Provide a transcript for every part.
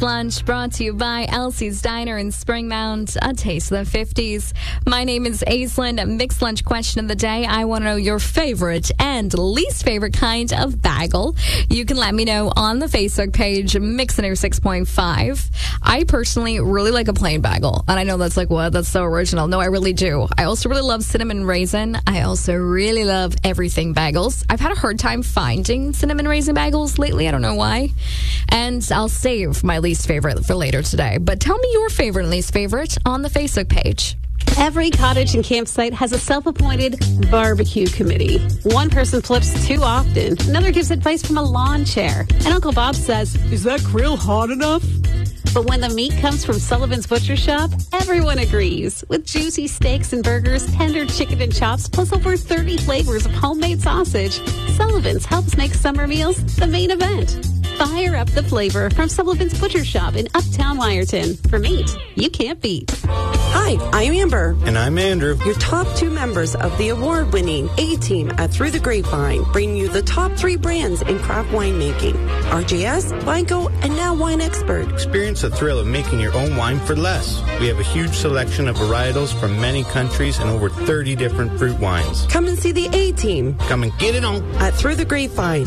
Mixed Lunch brought to you by Elsie's Diner in Springmount, a taste of the 50s. My name is Aislinn. Mixed Lunch question of the day. I want to know your favorite and least favorite kind of bagel. You can let me know on the Facebook page, Mixinator 6.5. I personally really like a plain bagel. And I know that's like, what? That's so original. No, I really do. I also really love cinnamon raisin. I also really love everything bagels. I've had a hard time finding cinnamon raisin bagels lately. I don't know why. And I'll save my least favorite for later today. But tell me your favorite and least favorite on the Facebook page. Every cottage and campsite has a self-appointed barbecue committee. One person flips too often. Another gives advice from a lawn chair. And Uncle Bob says, "Is that grill hot enough?" But when the meat comes from Sullivan's Butcher Shop, everyone agrees. With juicy steaks and burgers, tender chicken and chops, plus over 30 flavors of homemade sausage, Sullivan's helps make summer meals the main event. Fire up the flavor from Sullivan's Butcher Shop in Uptown Wyerton. For meat you can't beat. Hi, I'm Amber. And I'm Andrew. Your top two members of the award-winning A-Team at Through the Grapevine, bringing you the top 3 brands in craft winemaking. RJS, Vico, and now Wine Expert. Experience the thrill of making your own wine for less. We have a huge selection of varietals from many countries and over 30 different fruit wines. Come and see the A-Team. Come and get it on. At Through the Grapevine,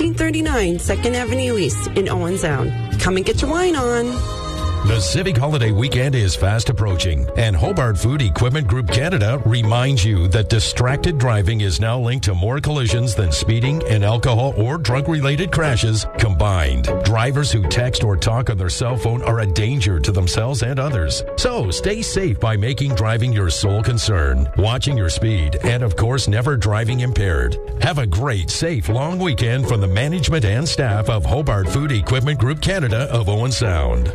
1339 2nd Avenue East in Owen Sound. Come and get your wine on. The Civic Holiday Weekend is fast approaching, and Hobart Food Equipment Group Canada reminds you that distracted driving is now linked to more collisions than speeding and alcohol or drug-related crashes combined. Drivers who text or talk on their cell phone are a danger to themselves and others. So stay safe by making driving your sole concern, watching your speed, and of course never driving impaired. Have a great, safe, long weekend from the management and staff of Hobart Food Equipment Group Canada of Owen Sound.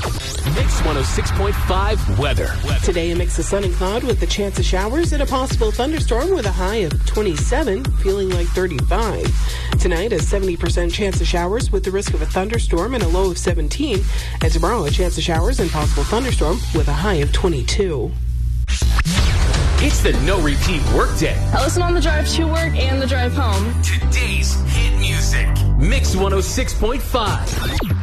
Mix 106.5 weather. Today, a mix of sun and cloud with a chance of showers and a possible thunderstorm with a high of 27, feeling like 35. Tonight, a 70% chance of showers with the risk of a thunderstorm and a low of 17. And tomorrow, a chance of showers and possible thunderstorm with a high of 22. It's the No Repeat Workday. I listen on the drive to work and the drive home. Today's hit music. Mix 106.5.